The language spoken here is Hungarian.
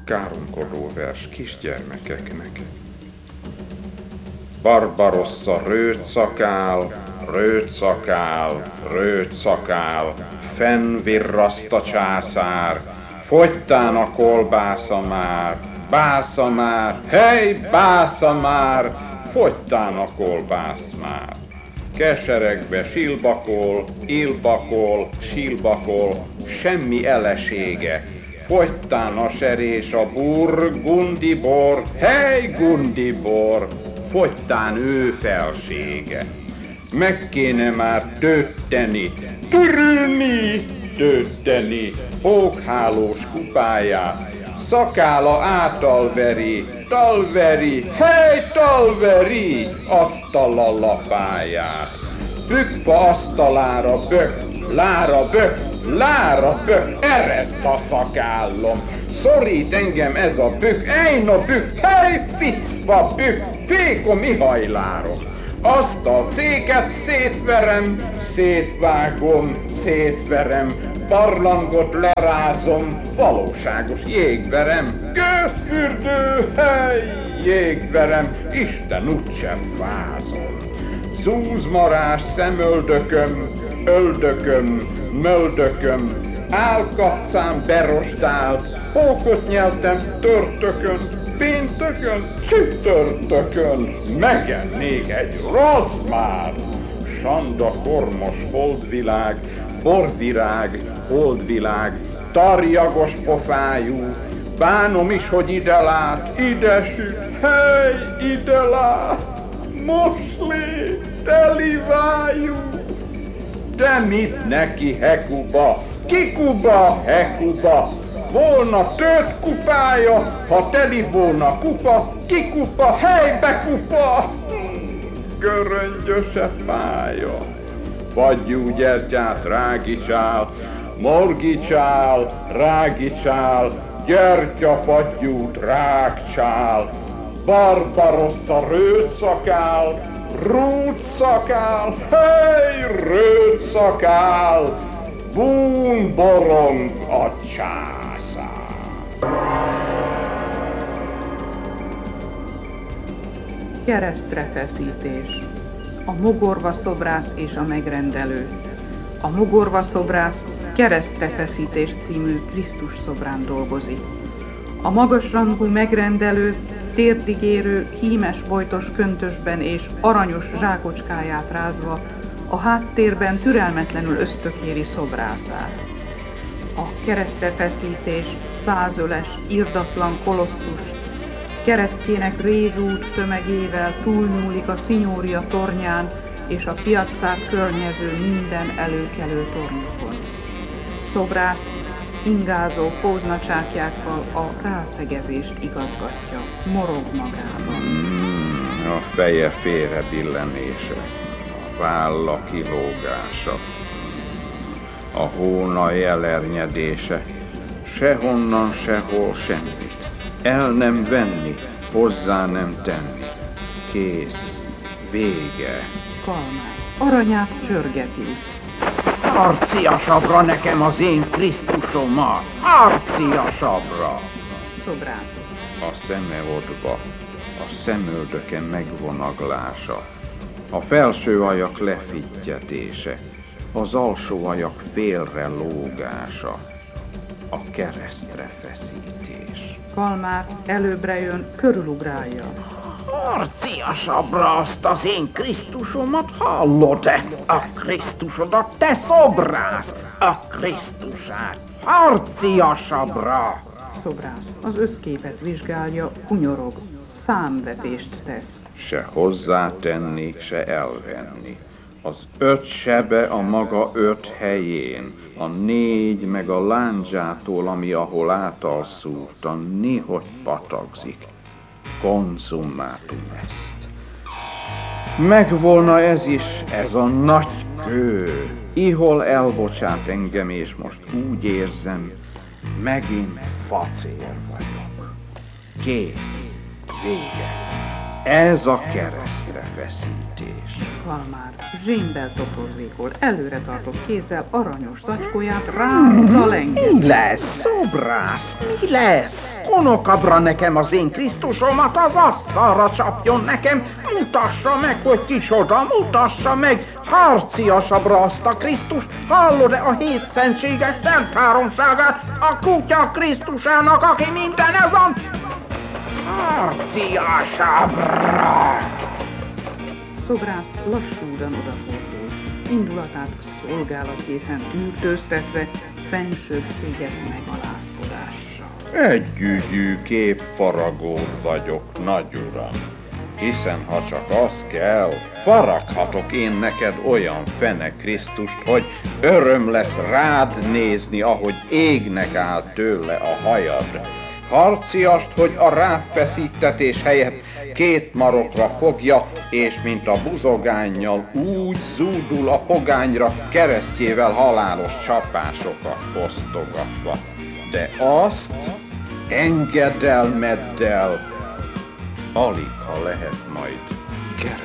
káromkodó vers kisgyermekeknek. Barbarossa rőtszakál, rőtszakál, rőtszakál, fennvirraszt a császár, fogytán a kolbásza már, básza már, hely, básza már, fogytán a kolbász már. Keseregbe silbakol, ilbakol, silbakol, semmi elesége, fogytán a serés a bur, gundibor, hely, gundibor, fogytán ő felsége. Meg kéne már tőtteni, törülni, tőtteni, pókhálós kupáját, szakála átalveri, talveri, hely, talveri, asztala lapáját. Bükfa asztalára bök, lára bök, lára bök, ereszt a szakállom. Szorít engem ez a bük, ejn a bük, hely, ficva bük, fékom ihajlárom. Asztal széket szétverem, szétvágom, szétverem, barlangot lerázom, valóságos jégverem, gőzfürdő, hely, jégverem, Isten úgysem vázol. Zúzmarás szemöldököm, öldököm, möldököm, álkapcám berostált, pókot nyeltem törtökön, péntökön, csütörtökön, megennék egy rozmár. Sanda kormos holdvilág, borvirág, holdvilág, tarjagos pofájú, bánom is, hogy ide lát, ide süt, hely, ide lát, moslé, telivájú. De mit neki, Hekuba, kikuba, Hekuba, volna tört kupája, ha teli volna kupa, kikupa, helybe kupa, göröngyöse fája. Fagyú gyertyát rágicsál, morgicsál, rágicsál, gyertyafagyút rágcsál, Barbarossa rőtszakál, rútszakál, hely, rőtszakál, búnborong a császár. Keresztre feszítés. A mogorva szobrász és a megrendelő. A mogorva szobrász Keresztre feszítés című Krisztus szobrán dolgozik. A magasrangú megrendelő térdigérő, hímes bojtos köntösben és aranyos zsákocskáját rázva a háttérben türelmetlenül ösztökéri szobrászát. A keresztre feszítés százöles, irdatlan kolosszus keresztjének rézút tömegével túlnyúlik a Signória tornyán és a piazzát környező minden előkelő tornyokon. Szobrász ingázó póznacsákjákkal a rászegezést igazgatja, morog magában. A feje félre billenése, a válla kilógása, a hónaj elernyedése, sehonnan, sehol semmit. El nem venni, hozzá nem tenni. Kész, vége. Kalmár aranyát csörgeti. Harciasabra nekem az én Krisztusomat! Harciasabra! Szobrász. A szemeodba, a szemöldöke megvonaglása, a felső ajak lefityetése, az alsó ajak félre lógása, a keresztre feszítés. Kalmár előbbre jön, körülugrálja. Harciasabbra azt az én Krisztusomat, hallod-e? A Krisztusodat, te szobrász! A Krisztusát! Harciasabbra! Szobrász az összképet vizsgálja, hunyorog, számvetést tesz. Se hozzátenni, se elvenni. Az 5 sebe a maga 5 helyén, a 4 meg a lándzsától, ami ahol átalszúrt, a néhogy patagzik. Consummatum est. Megvolna ez is, ez a nagy kő. Ihol elbocsát engem, és most úgy érzem, megint facér vagyok. Kész, vége. Ez a keresztre feszítés. Kalmár zsémbel toporzékol, előre tartott kézzel aranyos zacskóját ráhúz a lenget. Mi lesz, szobrász? Mi lesz? unokabra nekem az én Krisztusomat, az asztalra csapjon nekem, mutassa meg, hogy kicsoda, mutassa meg, harciasabbra azt a Krisztust, hallod-e a hét szentséges szent háromságát, a kutya Krisztusának, aki mindene van? Harciasabbra! Szobrász lassúdan odafordult, indulatát szolgálatkészen tűrtőztetve, fensőbbséget megalázkodással. Együgyű képfaragó vagyok, nagy uram. Hiszen ha csak az kell, faraghatok én neked olyan fene Krisztust, hogy öröm lesz rád nézni, ahogy égnek áll tőle a hajad. Harciast, hogy a ráfeszítetés helyett két marokra fogja, és mint a buzogánnyal úgy zúdul a pogányra, keresztjével halálos csapásokat osztogatva. De azt engedelmeddel alig ha lehet majd keresztül.